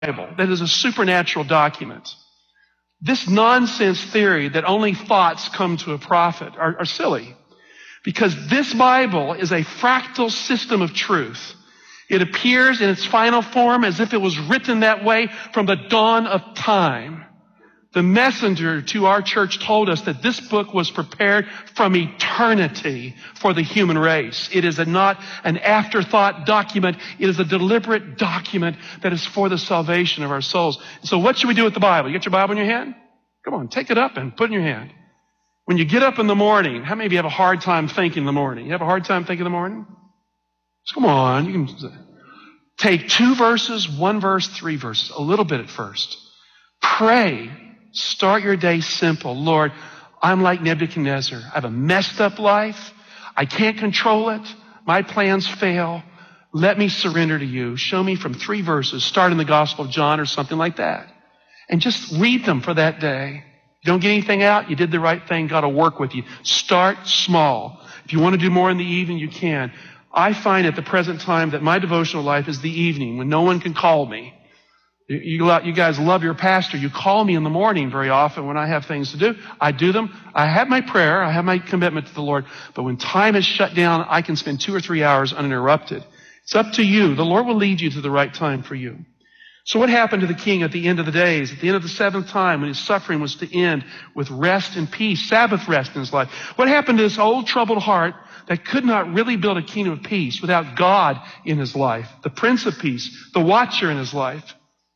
Bible that is a supernatural document. This nonsense theory that only thoughts come to a prophet are silly, because this Bible is a fractal system of truth. It appears in its final form as if it was written that way from the dawn of time. The messenger to our church told us that this book was prepared from eternity for the human race. It is not an afterthought document. It is a deliberate document that is for the salvation of our souls. So what should we do with the Bible? You got your Bible in your hand? Come on, take it up and put it in your hand. When you get up in the morning, how many of you have a hard time thinking in the morning? You have a hard time thinking in the morning? Come on, you can take 2 verses, 1 verse, 3 verses, a little bit at first. Pray. Start your day simple. Lord, I'm like Nebuchadnezzar. I have a messed up life. I can't control it. My plans fail. Let me surrender to you. Show me from 3 verses. Start in the Gospel of John or something like that. And just read them for that day. If you don't get anything out, you did the right thing. God will work with you. Start small. If you want to do more in the evening, you can. I find at the present time that my devotional life is the evening when no one can call me. You guys love your pastor. You call me in the morning very often when I have things to do. I do them. I have my prayer. I have my commitment to the Lord. But when time is shut down, I can spend 2 or 3 hours uninterrupted. It's up to you. The Lord will lead you to the right time for you. So what happened to the king at the end of the days, at the end of the 7th time when his suffering was to end with rest and peace, Sabbath rest in his life? What happened to this old troubled heart that could not really build a kingdom of peace without God in his life, the Prince of Peace, the watcher in his life?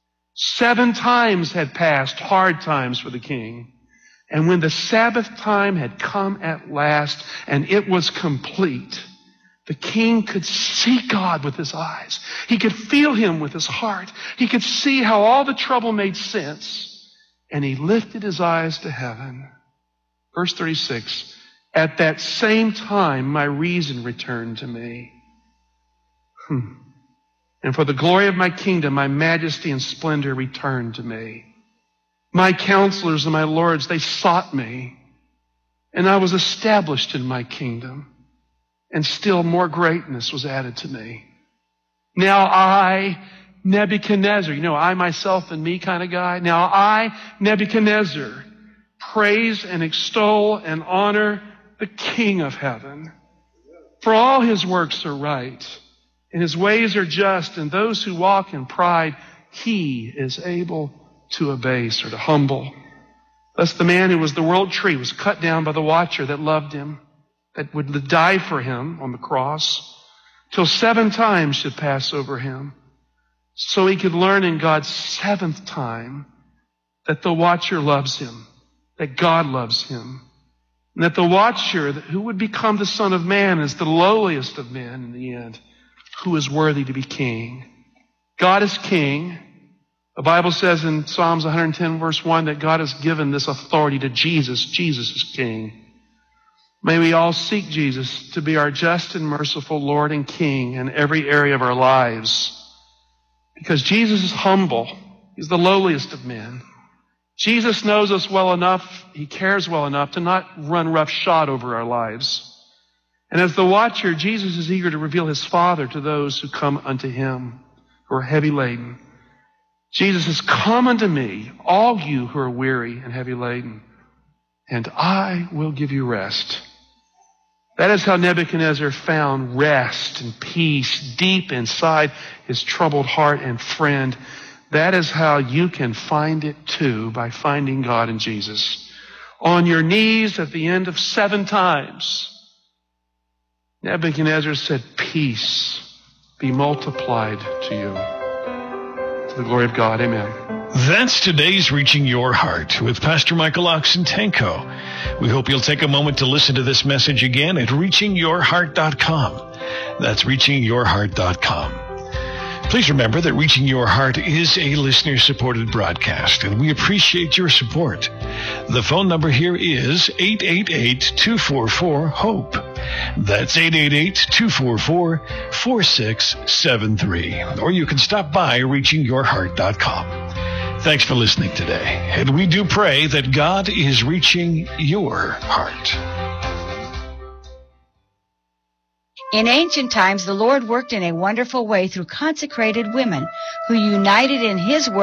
7 times had passed, hard times for the king. And when the Sabbath time had come at last and it was complete, the king could see God with his eyes. He could feel him with his heart. He could see how all the trouble made sense. And he lifted his eyes to heaven. Verse 36, at that same time my reason returned to me. And for the glory of my kingdom, my majesty and splendor returned to me. My counselors and my lords, they sought me, and I was established in my kingdom, and still more greatness was added to me. Now I, Nebuchadnezzar, I, myself, and me kind of guy. Now I, Nebuchadnezzar, praise and extol and honor the King of heaven. For all his works are right, and his ways are just, and those who walk in pride, he is able to abase or to humble. Thus the man who was the world tree was cut down by the watcher that loved him, that would die for him on the cross, till 7 times should pass over him, so he could learn in God's 7th time that the watcher loves him, that God loves him, and that the watcher who would become the Son of Man is the lowliest of men in the end, who is worthy to be king. God is king. The Bible says in Psalms 110 verse 1 that God has given this authority to Jesus. Jesus is king. May we all seek Jesus to be our just and merciful Lord and King in every area of our lives. Because Jesus is humble. He's the lowliest of men. Jesus knows us well enough, he cares well enough to not run roughshod over our lives. And as the watcher, Jesus is eager to reveal his Father to those who come unto him, who are heavy laden. Jesus says, come unto me, all you who are weary and heavy laden, and I will give you rest. That is how Nebuchadnezzar found rest and peace deep inside his troubled heart. And friend, that is how you can find it too, by finding God in Jesus. On your knees at the end of 7 times, Nebuchadnezzar said, peace be multiplied to you. To the glory of God, amen. That's today's Reaching Your Heart with Pastor Michael Oxentenko. We hope you'll take a moment to listen to this message again at reachingyourheart.com. That's reachingyourheart.com. Please remember that Reaching Your Heart is a listener-supported broadcast, and we appreciate your support. The phone number here is 888-244-HOPE. That's 888-244-4673. Or you can stop by reachingyourheart.com. Thanks for listening today, and we do pray that God is reaching your heart. In ancient times, the Lord worked in a wonderful way through consecrated women who united in His work